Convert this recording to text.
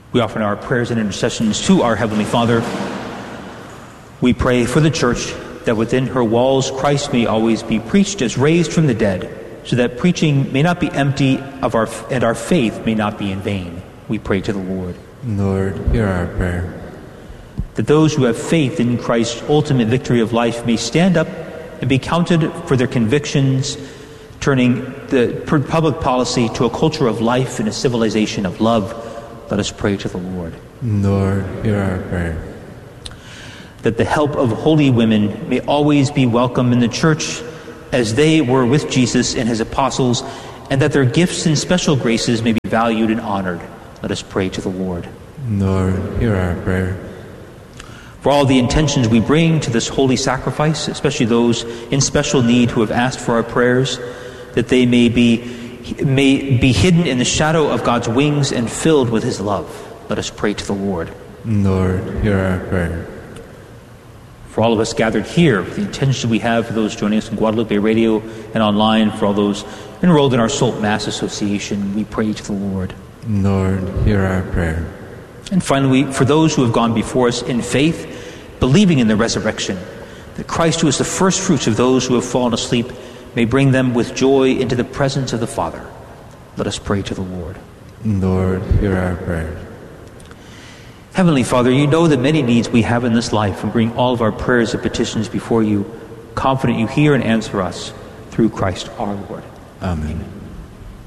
We offer our prayers and intercessions to our Heavenly Father. We pray for the Church, that within her walls Christ may always be preached as raised from the dead, so that preaching may not be empty and our faith may not be in vain. We pray to the Lord. Lord, hear our prayer. That those who have faith in Christ's ultimate victory of life may stand up and be counted for their convictions, turning the public policy to a culture of life and a civilization of love. Let us pray to the Lord. Lord, hear our prayer. That the help of holy women may always be welcome in the Church, as they were with Jesus and his apostles, and that their gifts and special graces may be valued and honored. Let us pray to the Lord. Lord, hear our prayer. For all the intentions we bring to this holy sacrifice, especially those in special need who have asked for our prayers, that they may be hidden in the shadow of God's wings and filled with his love. Let us pray to the Lord. Lord, hear our prayer. For all of us gathered here, the intentions we have for those joining us on Guadalupe Radio and online, for all those enrolled in our Salt Mass Association, we pray to the Lord. Lord, hear our prayer. And finally, for those who have gone before us in faith, believing in the resurrection, that Christ, who is the first fruits of those who have fallen asleep, may bring them with joy into the presence of the Father. Let us pray to the Lord. Lord, hear our prayer. Heavenly Father, you know the many needs we have in this life, and bring all of our prayers and petitions before you, confident you hear and answer us through Christ our Lord. Amen.